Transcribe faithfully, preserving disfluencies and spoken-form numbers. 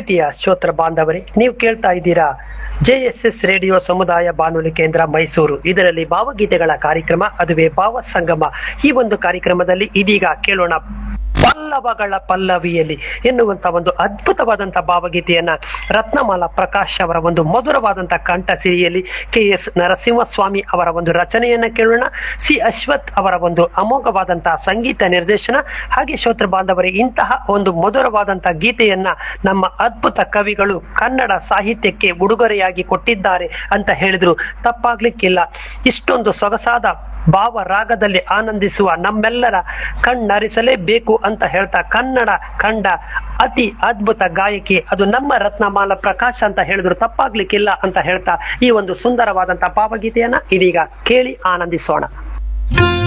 ಪ್ರೀತಿಯ ಶ್ರೋತೃ ಬಾಂಧವರೇ, ನೀವು ಕೇಳ್ತಾ ಇದ್ದೀರಾ ಜೆ ಎಸ್ ಎಸ್ ರೇಡಿಯೋ ಸಮುದಾಯ ಬಾನುಲಿ ಕೇಂದ್ರ ಮೈಸೂರು. ಇದರಲ್ಲಿ ಭಾವಗೀತೆಗಳ ಕಾರ್ಯಕ್ರಮ, ಅದುವೇ ಭಾವ ಸಂಗಮ. ಈ ಒಂದು ಕಾರ್ಯಕ್ರಮದಲ್ಲಿ ಇದೀಗ ಕೇಳೋಣ ಪಲ್ಲವಗಳ ಪಲ್ಲವಿಯಲ್ಲಿ ಎನ್ನುವಂತ ಒಂದು ಅದ್ಭುತವಾದಂತಹ ಭಾವಗೀತೆಯನ್ನ ರತ್ನಮಾಲಾ ಪ್ರಕಾಶ್ ಅವರ ಒಂದು ಮಧುರವಾದಂತ ಕಂಠ ಸಿರಿಯಲ್ಲಿ ಕೆ ಎಸ್ ನರಸಿಂಹಸ್ವಾಮಿ ಅವರ ಒಂದು ರಚನೆಯನ್ನ ಕೇಳೋಣ. ಸಿ ಅಶ್ವಥ್ ಅವರ ಒಂದು ಅಮೋಘವಾದಂತಹ ಸಂಗೀತ ನಿರ್ದೇಶನ. ಹಾಗೆ ಶ್ರೋತೃ ಬಾಂಧವರೇ, ಇಂತಹ ಒಂದು ಮಧುರವಾದಂತಹ ಗೀತೆಯನ್ನ ನಮ್ಮ ಅದ್ಭುತ ಕವಿಗಳು ಕನ್ನಡ ಸಾಹಿತ್ಯಕ್ಕೆ ಉಡುಗೊರೆಯಾಗಿ ಕೊಟ್ಟಿದ್ದಾರೆ ಅಂತ ಹೇಳಿದ್ರು ತಪ್ಪಾಗ್ಲಿಕ್ಕಿಲ್ಲ. ಇಷ್ಟೊಂದು ಸೊಗಸಾದ ಭಾವ ರಾಗದಲ್ಲಿ ಆನಂದಿಸುವ ನಮ್ಮೆಲ್ಲರ ಕಣ್ಣರಿಸಲೇಬೇಕು ಅಂತ ಹೇಳ್ತಾ ಕನ್ನಡ ಕಂಡ ಅತಿ ಅದ್ಭುತ ಗಾಯಕಿ ಅದು ನಮ್ಮ ರತ್ನಮಾಲಾ ಪ್ರಕಾಶ್ ಅಂತ ಹೇಳಿದ್ರು ತಪ್ಪಾಗ್ಲಿಕ್ಕಿಲ್ಲ ಅಂತ ಹೇಳ್ತಾ ಈ ಒಂದು ಸುಂದರವಾದಂತಹ ಭಾವಗೀತೆಯನ್ನ ಇದೀಗ ಕೇಳಿ ಆನಂದಿಸೋಣ.